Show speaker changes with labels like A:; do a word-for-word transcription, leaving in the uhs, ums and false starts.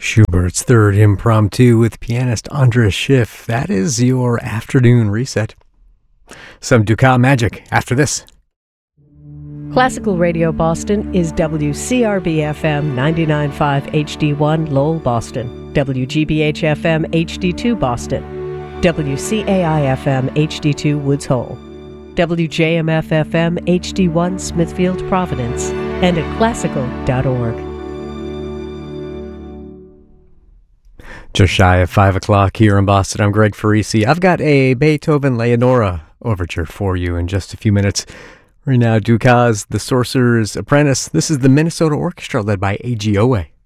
A: Schubert's Third Impromptu with pianist Andras Schiff. That is your afternoon reset. Some Ducat magic after this.
B: Classical Radio Boston is W C R B F M ninety-nine point five H D one Lowell, Boston, W G B H F M H D two Boston, W C A I F M H D two Woods Hole, W J M F F M H D one Smithfield, Providence, and at classical dot org.
A: Just shy of five o'clock here in Boston. I'm Greg Farisi. I've got a Beethoven Leonora overture for you in just a few minutes. Right now, Ducat's The Sorcerer's Apprentice. This is the Minnesota Orchestra led by A G Owe.